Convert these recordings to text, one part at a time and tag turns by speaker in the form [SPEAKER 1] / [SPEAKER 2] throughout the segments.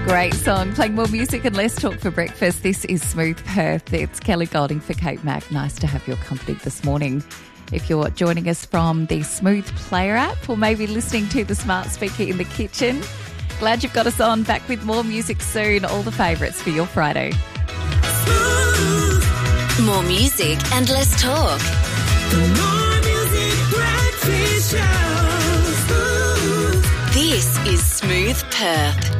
[SPEAKER 1] Great song. Playing more music and less talk for breakfast. This is Smooth Perth. It's Kelly Golding for Kate Mack. Nice to have your company this morning. If you're joining us from the Smooth Player app or maybe listening to the smart speaker in the kitchen, glad you've got us on. Back with more music soon. All the favourites for your Friday.
[SPEAKER 2] More music and less talk.
[SPEAKER 3] More music, breakfast show.
[SPEAKER 2] This is Smooth Perth.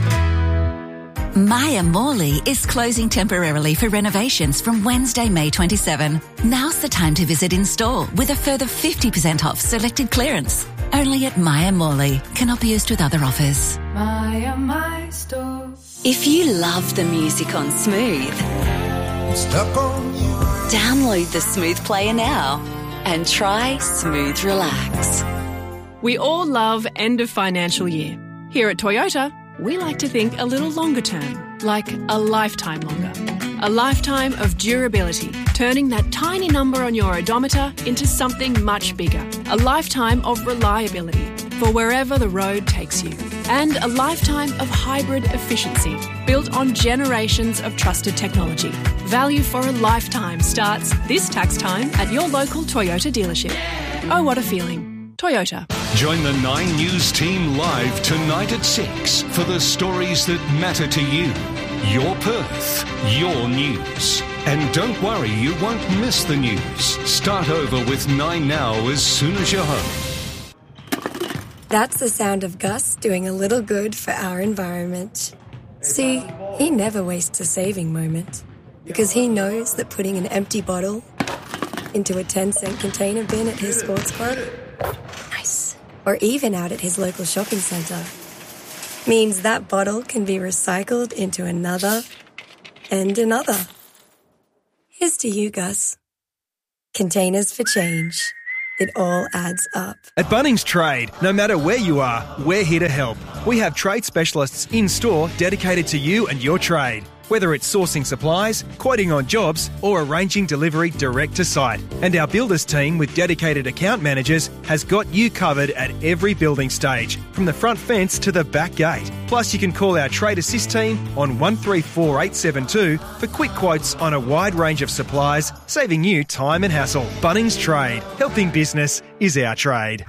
[SPEAKER 4] Maya Morley is closing temporarily for renovations from Wednesday, May 27. Now's the time to visit in store with a further 50% off selected clearance. Only at Maya Morley. Cannot be used with other offers.
[SPEAKER 3] Maya, my store.
[SPEAKER 2] If you love the music on Smooth,
[SPEAKER 5] Stuck on you.
[SPEAKER 2] download the Smooth Player now and try Smooth Relax.
[SPEAKER 6] We all love end of financial year. Here at Toyota, we like to think a little longer term, like a lifetime longer. A lifetime of durability, turning that tiny number on your odometer into something much bigger. A lifetime of reliability for wherever the road takes you. And a lifetime of hybrid efficiency, built on generations of trusted technology. Value for a lifetime starts this tax time at your local Toyota dealership. Oh, what a feeling. Toyota.
[SPEAKER 7] Join the 9 News team live tonight at 6 for the stories that matter to you. Your Perth, your news. And don't worry, you won't miss the news. Start over with 9 Now as soon as you're home.
[SPEAKER 8] That's the sound of Gus doing a little good for our environment. See, he never wastes a saving moment because he knows that putting an empty bottle into a 10-cent container bin at his sports club, nice, or even out at his local shopping centre, means that bottle can be recycled into another and another. Here's to you, Gus. Containers for change. It all adds up.
[SPEAKER 9] At Bunnings Trade, no matter where you are, we're here to help. We have trade specialists in store dedicated to you and your trade. Whether it's sourcing supplies, quoting on jobs, or arranging delivery direct to site. And our builders team with dedicated account managers has got you covered at every building stage, from the front fence to the back gate. Plus, you can call our Trade Assist team on 134872 for quick quotes on a wide range of supplies, saving you time and hassle. Bunnings Trade. Helping business is our trade.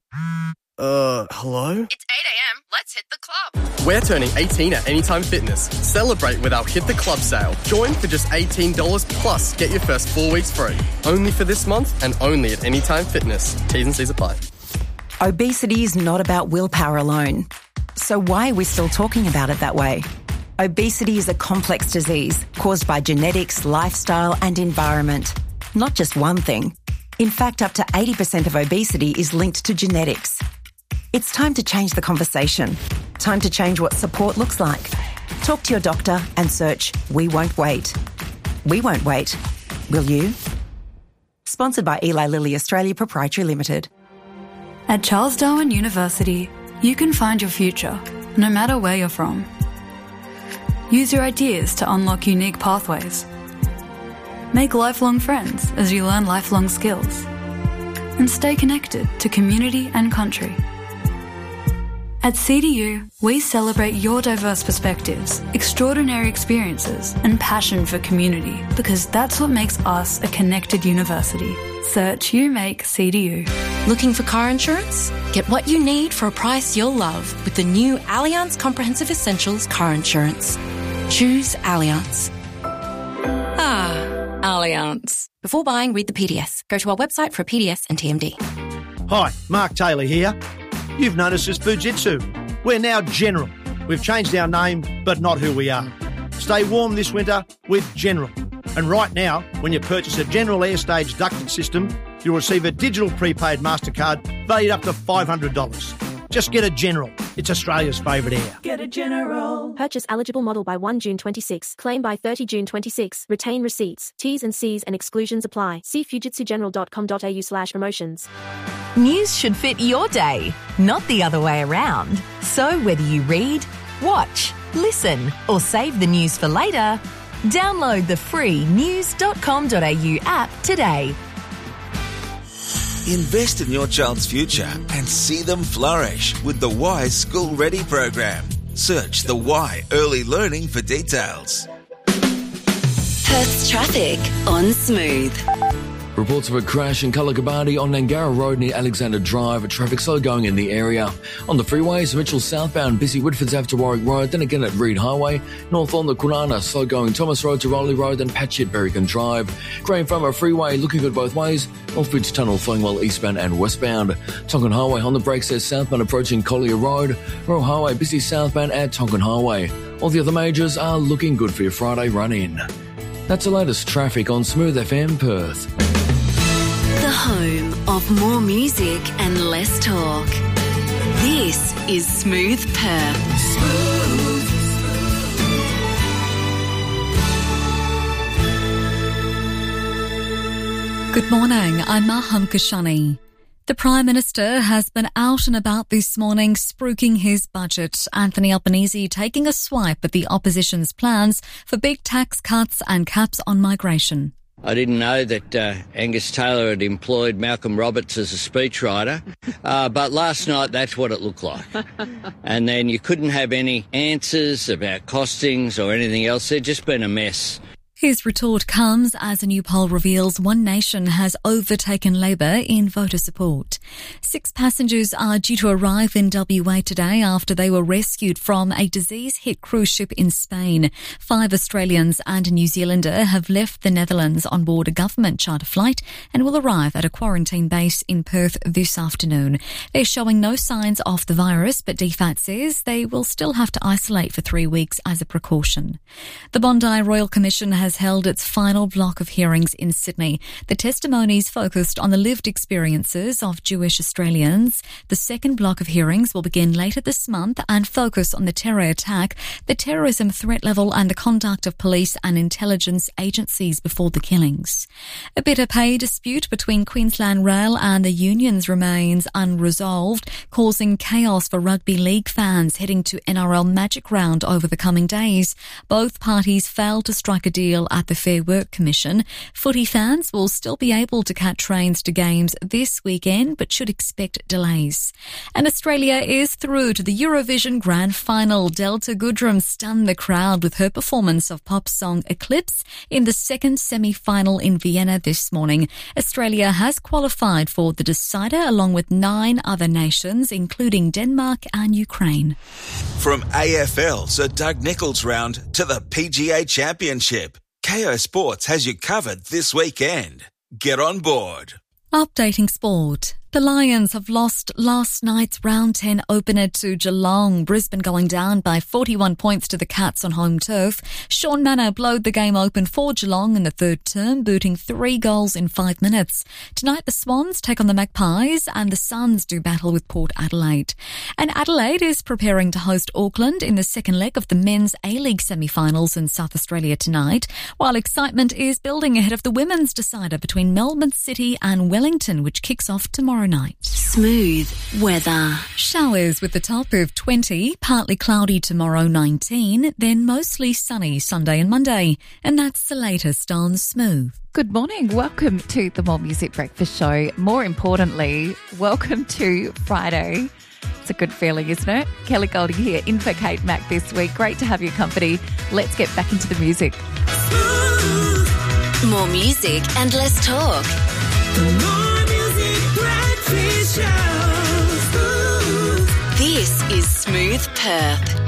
[SPEAKER 10] Hello?
[SPEAKER 11] It's 8 a.m. Let's hit the club.
[SPEAKER 10] We're turning 18 at Anytime Fitness. Celebrate with our Hit the Club sale. Join for just $18 plus get your first 4 weeks free. Only for this month and only at Anytime Fitness. T's and C's apply.
[SPEAKER 4] Obesity is not about willpower alone. So why are we still talking about it that way? Obesity is a complex disease caused by genetics, lifestyle and environment. Not just one thing. In fact, up to 80% of obesity is linked to genetics. It's time to change the conversation. Time to change what support looks like. Talk to your doctor and search We Won't Wait. We won't wait. Will you? Sponsored by Eli Lilly Australia Proprietary Limited.
[SPEAKER 12] At Charles Darwin University, you can find your future, no matter where you're from. Use your ideas to unlock unique pathways. Make lifelong friends as you learn lifelong skills. And stay connected to community and country. At CDU, we celebrate your diverse perspectives, extraordinary experiences, and passion for community because that's what makes us a connected university. Search UMake CDU.
[SPEAKER 13] Looking for car insurance? Get what you need for a price you'll love with the new Allianz Comprehensive Essentials car insurance. Choose Allianz. Allianz. Before buying, read the PDS. Go to our website for a PDS and TMD.
[SPEAKER 14] Hi, Mark Taylor here. You've noticed us Fujitsu. We're now General. We've changed our name, but not who we are. Stay warm this winter with General. And right now, when you purchase a General Airstage ducted system, you'll receive a digital prepaid MasterCard valued up to $500. Just get a General. It's Australia's favourite air.
[SPEAKER 15] Get a General. Purchase eligible model by 1 June 26. Claim by 30 June 26. Retain receipts. T's and C's and exclusions apply. See fujitsugeneral.com.au/promotions.
[SPEAKER 16] News should fit your day, not the other way around. So whether you read, watch, listen or save the news for later, download the free news.com.au app today.
[SPEAKER 5] Invest in your child's future and see them flourish with the Wise School Ready program.
[SPEAKER 17] Search the Y Early Learning for details.
[SPEAKER 2] Perth's traffic on Smooth.
[SPEAKER 18] Reports of a crash in Callagabadi on Nangara Road near Alexander Drive. Traffic slow going in the area. On the freeways, Mitchell southbound, busy Whitfords Ave to Warwick Road, then again at Reed Highway. North on the Kwinana, slow going Thomas Road to Rowley Road, then patchy at Berrigan Drive. Graham Farmer Freeway, looking good both ways. Northbridge Tunnel flowing well eastbound and westbound. Tonkin Highway on the brakes as southbound approaching Collier Road. Royal Highway busy southbound at Tonkin Highway. All the other majors are looking good for your Friday run-in. That's the latest traffic on Smooth FM Perth.
[SPEAKER 2] The home of more music and less talk. This is Smooth Perth.
[SPEAKER 19] Good morning, I'm Maham Kashani. The Prime Minister has been out and about this morning spruiking his budget. Anthony Albanese taking a swipe at the opposition's plans for big tax cuts and caps on migration.
[SPEAKER 20] I didn't know that Angus Taylor had employed Malcolm Roberts as a speechwriter, but last night that's what it looked like. And then you couldn't have any answers about costings or anything else. There'd just been a mess.
[SPEAKER 19] His retort comes as a new poll reveals One Nation has overtaken Labor in voter support. 6 passengers are due to arrive in WA today after they were rescued from a disease-hit cruise ship in Spain. 5 Australians and a New Zealander have left the Netherlands on board a government charter flight and will arrive at a quarantine base in Perth this afternoon. They're showing no signs of the virus, but DFAT says they will still have to isolate for 3 weeks as a precaution. The Bondi Royal Commission has held its final block of hearings in Sydney. The testimonies focused on the lived experiences of Jewish Australians. The second block of hearings will begin later this month and focus on the terror attack, the terrorism threat level and the conduct of police and intelligence agencies before the killings. A bitter pay dispute between Queensland Rail and the unions remains unresolved, causing chaos for rugby league fans heading to NRL Magic Round over the coming days. Both parties failed to strike a deal at the Fair Work Commission. Footy fans will still be able to catch trains to games this weekend, but should expect delays. And Australia is through to the Eurovision Grand Final. Delta Goodrem stunned the crowd with her performance of pop song Eclipse in the second semi-final in Vienna this morning. Australia has qualified for the decider along with 9 other nations, including Denmark and Ukraine.
[SPEAKER 17] From AFL to Doug Nicholls round to the PGA Championship, KO Sports has you covered this weekend. Get on board.
[SPEAKER 19] Updating sport. The Lions have lost last night's round 10 opener to Geelong. Brisbane going down by 41 points to the Cats on home turf. Sean Manor blowed the game open for Geelong in the third term, booting 3 goals in 5 minutes. Tonight the Swans take on the Magpies and the Suns do battle with Port Adelaide. And Adelaide is preparing to host Auckland in the second leg of the men's A-League semi-finals in South Australia tonight, while excitement is building ahead of the women's decider between Melbourne City and Wellington, which kicks off tomorrow night.
[SPEAKER 2] Smooth weather.
[SPEAKER 19] Showers with the top of 20, partly cloudy tomorrow 19, then mostly sunny Sunday and Monday. And that's the latest on Smooth.
[SPEAKER 1] Good morning. Welcome to the More Music Breakfast Show. More importantly, welcome to Friday. It's a good feeling, isn't it? Kelly Golding here, in for Kate Mack this week. Great to have your company. Let's get back into the music.
[SPEAKER 2] More music and less talk. This is Smooth Perth.